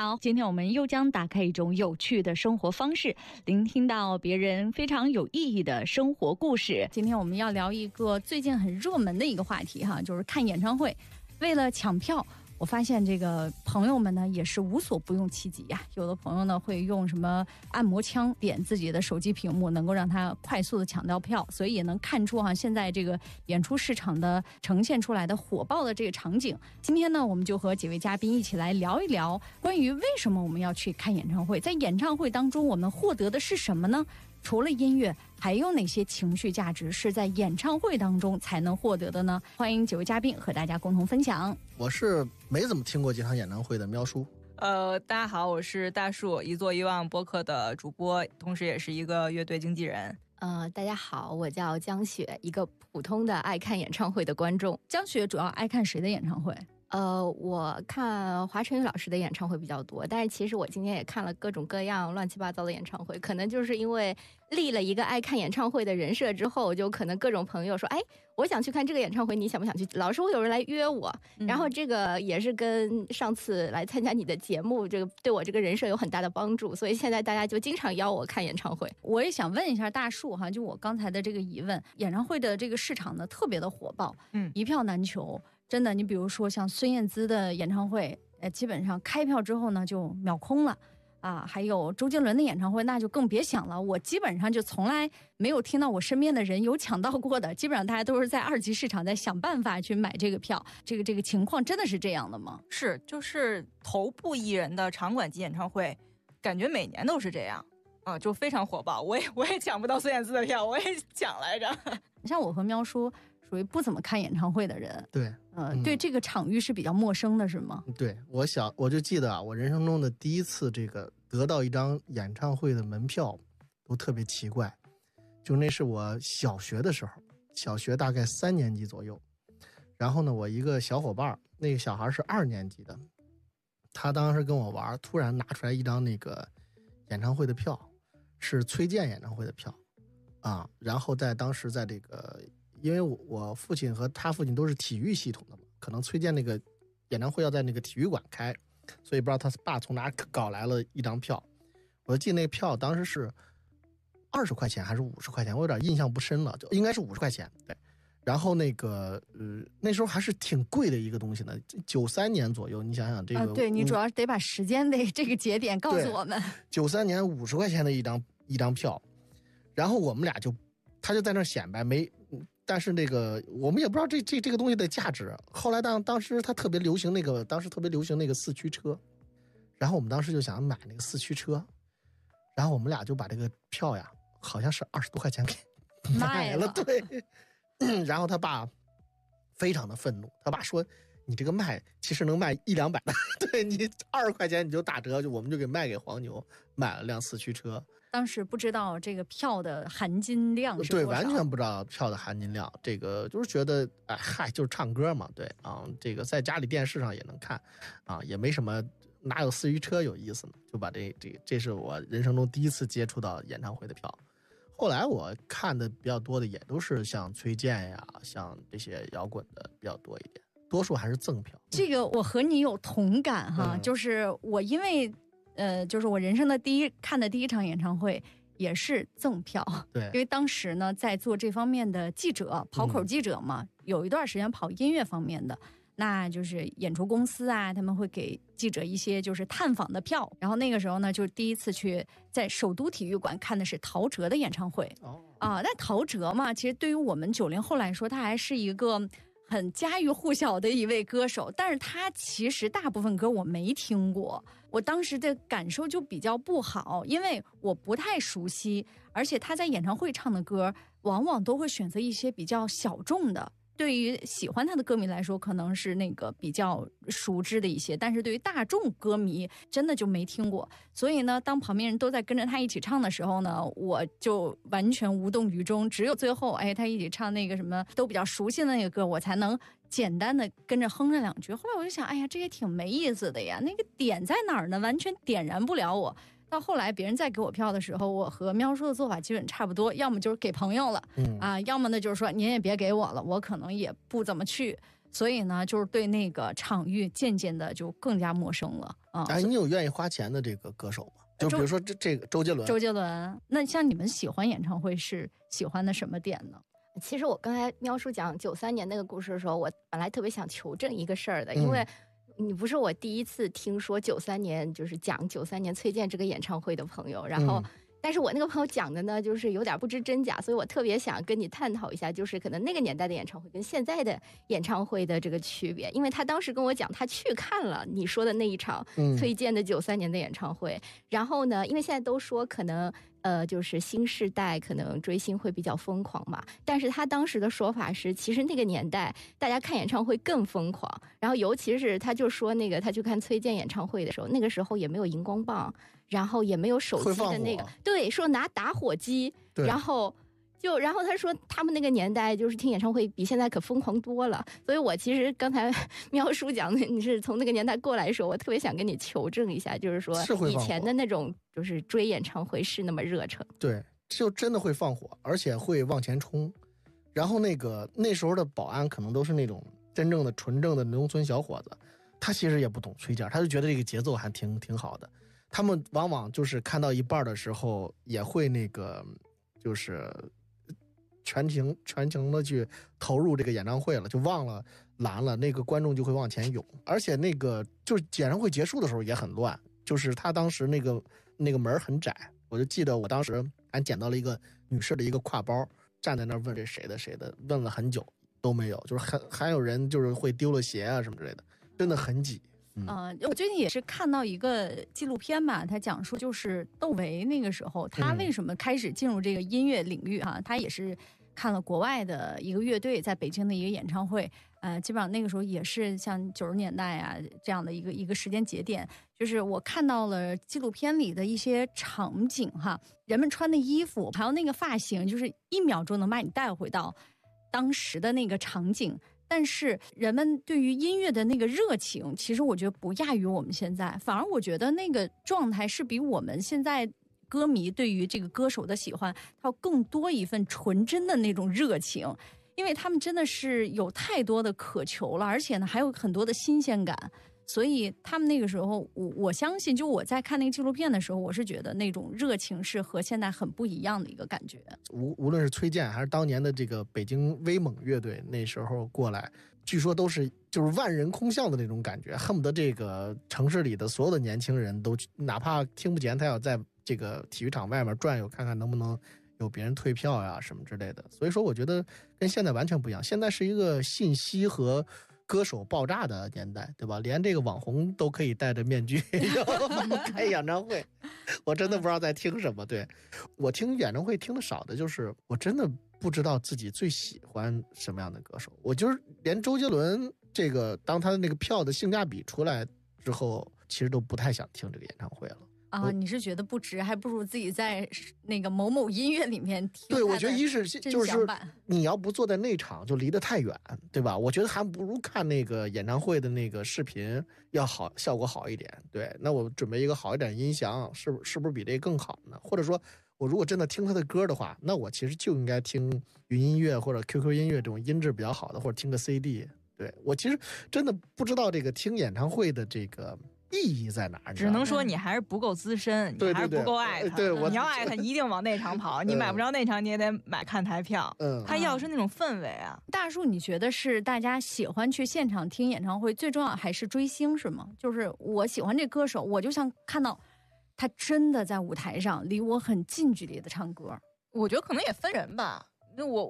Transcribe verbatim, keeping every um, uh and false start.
好，今天我们又将打开一种有趣的生活方式，聆听到别人非常有意义的生活故事。今天我们要聊一个最近很热门的一个话题哈，就是看演唱会。为了抢票，我发现这个朋友们呢也是无所不用其极呀、啊。有的朋友呢会用什么按摩枪点自己的手机屏幕，能够让他快速的抢到票，所以也能看出哈、啊、现在这个演出市场的呈现出来的火爆的这个场景。今天呢，我们就和几位嘉宾一起来聊一聊关于为什么我们要去看演唱会，在演唱会当中我们获得的是什么呢？除了音乐，还有哪些情绪价值是在演唱会当中才能获得的呢？欢迎几位嘉宾和大家共同分享。 我是没怎么听过几场演唱会的喵叔。 呃，大家好，我是大树，一座一望播客的主播，同时也是一个乐队经纪人。 呃，大家好，我叫江雪，一个普通的爱看演唱会的观众。 江雪主要爱看谁的演唱会？ 呃，我看华晨宇老师的演唱会比较多，但是其实我今天也看了各种各样乱七八糟的演唱会，可能就是因为立了一个爱看演唱会的人设之后，就可能各种朋友说，哎，我想去看这个演唱会，你想不想去？老是会有人来约我， 嗯、 然后这个也是跟上次来参加你的节目，这个对我这个人设有很大的帮助，所以现在大家就经常邀我看演唱会。 我也想问一下大树哈，就我刚才的这个疑问，演唱会的这个市场呢特别的火爆， 嗯， 一票难求。真的，你比如说像孙燕姿的演唱会，呃，基本上开票之后呢就秒空了啊。还有周杰伦的演唱会，那就更别想了。我基本上就从来没有听到我身边的人有抢到过的，基本上大家都是在二级市场在想办法去买这个票。这个这个情况真的是这样的吗？ 是，就是头部艺人的场馆级演唱会，感觉每年都是这样啊，就非常火爆。我也我也抢不到孙燕姿的票，我也抢来着。 像我和喵叔属于不怎么看演唱会的人， 对， 呃， 嗯、 对这个场域是比较陌生的，是吗？ 对，我小我就记得啊，我人生中的第一次这个得到一张演唱会的门票，都特别奇怪。就那是我小学的时候，小学大概三年级左右。然后呢，我一个小伙伴，那个小孩是二年级的，他当时跟我玩，突然拿出来一张那个演唱会的票，是崔健演唱会的票啊。然后在当时在这个。因为我父亲和他父亲都是体育系统的嘛，可能崔健那个演唱会要在那个体育馆开，所以不知道他爸从哪搞来了一张票。我记得那个票当时是二十块钱还是五十块钱，我有点印象不深了，就应该是五十块钱。对，然后那个呃那时候还是挺贵的一个东西呢，九三年左右，你想想这个、 啊、对你主要得把时间的这个节点告诉我们。 九三年五十块钱的一张一张票，然后我们俩就他就在那显摆没。但是那个我们也不知道这这这个东西的价值。后来当当时他特别流行那个，当时特别流行那个四驱车，然后我们当时就想买那个四驱车，然后我们俩就把这个票呀，好像是二十多块钱给买了，对。然后他爸非常的愤怒，他爸说：“你这个卖其实能卖一两百的，对你二十块钱你就打折，就我们就给卖给黄牛，买了辆四驱车。” 当时不知道这个票的含金量是多少， 对，完全不知道票的含金量。这个就是觉得，哎嗨，就是唱歌嘛，对啊，这个在家里电视上也能看，啊，也没什么，哪有四驱车有意思呢？就把这这这是我人生中第一次接触到演唱会的票。后来我看的比较多的也都是像崔健呀，像这些摇滚的比较多一点，多数还是赠票。 这个我和你有同感哈， 嗯、 就是我因为。呃，就是我人生的第一看的第一场演唱会也是赠票， 对， 因为当时呢在做这方面的记者，跑口记者嘛，嗯、有一段时间跑音乐方面的，那就是演出公司啊，他们会给记者一些就是探访的票，然后那个时候呢，就第一次去在首都体育馆看的是陶喆的演唱会，哦啊，那陶喆嘛，其实对于我们九零后来说，他还是一个。很家喻户晓的一位歌手，但是他其实大部分歌我没听过，我当时的感受就比较不好，因为我不太熟悉，而且他在演唱会唱的歌往往都会选择一些比较小众的，对于喜欢他的歌迷来说可能是那个比较熟知的一些，但是对于大众歌迷真的就没听过。所以呢，当旁边人都在跟着他一起唱的时候呢，我就完全无动于衷，只有最后哎他一起唱那个什么都比较熟悉的那个歌，我才能简单的跟着哼了两句。后来我就想，哎呀，这也挺没意思的呀，那个点在哪儿呢？完全点燃不了我。到后来别人再给我票的时候，我和喵叔的做法基本差不多，要么就是给朋友了、嗯、啊，要么呢就是说您也别给我了，我可能也不怎么去。 所以呢，就是对那个场域渐渐的就更加陌生了啊。 哎，你有愿意花钱的这个歌手吗？就比如说这这个周杰伦。 周杰伦，那像你们喜欢演唱会是喜欢的什么点呢？ 其实我刚才喵叔讲九三年那个故事的时候，我本来特别想求证一个事儿的，因为你不是我第一次听说九三年就是讲九三年崔健这个演唱会的朋友，然后。嗯但是我那个朋友讲的呢，就是有点不知真假，所以我特别想跟你探讨一下，就是可能那个年代的演唱会跟现在的演唱会的这个区别。因为他当时跟我讲，他去看了你说的那一场崔健的九三年的演唱会，嗯、然后呢，因为现在都说可能呃，就是新世代可能追星会比较疯狂嘛，但是他当时的说法是，其实那个年代大家看演唱会更疯狂，然后尤其是他就说那个他去看崔健演唱会的时候，那个时候也没有荧光棒。然后也没有手机的那个，对，说拿打火机，然后就然后他说他们那个年代就是听演唱会比现在可疯狂多了，所以我其实刚才喵叔讲的你是从那个年代过来的时候，我特别想跟你求证一下，就是说以前的那种就是追演唱会是那么热诚， 对，就真的会放火，而且会往前冲，然后那个那时候的保安可能都是那种真正的纯正的农村小伙子，他其实也不懂崔健，他就觉得这个节奏还挺挺好的。他们往往就是看到一半的时候，也会那个，就是全情全情的去投入这个演唱会了，就忘了拦了，那个观众就会往前涌。而且那个就是演唱会结束的时候也很乱，就是他当时那个那个门很窄，我就记得我当时还捡到了一个女士的一个挎包，站在那儿问这谁的谁的，问了很久都没有，就是还还有人就是会丢了鞋啊什么之类的，真的很挤。 嗯、呃，我最近也是看到一个纪录片嘛，他讲述就是窦唯那个时候他为什么开始进入这个音乐领域哈、啊，他也是看了国外的一个乐队在北京的一个演唱会，呃，基本上那个时候也是像九十年代啊这样的一个一个时间节点，就是我看到了纪录片里的一些场景哈，人们穿的衣服还有那个发型，就是一秒钟能把你带回到当时的那个场景。但是人们对于音乐的那个热情，其实我觉得不亚于我们现在，反而我觉得那个状态是比我们现在歌迷对于这个歌手的喜欢，它要更多一份纯真的那种热情，因为他们真的是有太多的渴求了，而且呢还有很多的新鲜感。所以他们那个时候，我我相信，就我在看那个纪录片的时候，我是觉得那种热情是和现在很不一样的一个感觉。 无无论是崔健还是当年的这个北京威猛乐队，那时候过来，据说都是就是万人空巷的那种感觉，恨不得这个城市里的所有的年轻人都哪怕听不见，他要在这个体育场外面转悠，看看能不能有别人退票呀什么之类的。所以说，我觉得跟现在完全不一样。现在是一个信息和歌手爆炸的年代，对吧？连这个网红都可以戴着面具开演唱会，我真的不知道在听什么。对，我听演唱会听的少的就是我真的不知道自己最喜欢什么样的歌手。我就是连周杰伦这个，当他的那个票的性价比出来之后，其实都不太想听这个演唱会了。 啊，你是觉得不值，还不如自己在那个某某音乐里面听。 对，我觉得一是就是你要不坐在内场就离得太远，对吧？我觉得还不如看那个演唱会的那个视频要好，效果好一点。对，那我准备一个好一点音响，是是不是比这更好呢？或者说，我如果真的听他的歌的话，那我其实就应该听云音乐或者 Q Q 音乐这种音质比较好的，或者听个 C D。对，我其实真的不知道这个听演唱会的这个意义在哪儿？ 只能说你还是不够资深， 对对对， 你还是不够爱他。 对，我你要爱他，一定往内场跑。你买不着内场，你也得买看台票。嗯，他要是那种氛围啊。 大树，你觉得是大家喜欢去现场听演唱会，最重要还是追星是吗？就是我喜欢这歌手，我就想看到他真的在舞台上离我很近距离的唱歌。 我觉得可能也分人吧。那我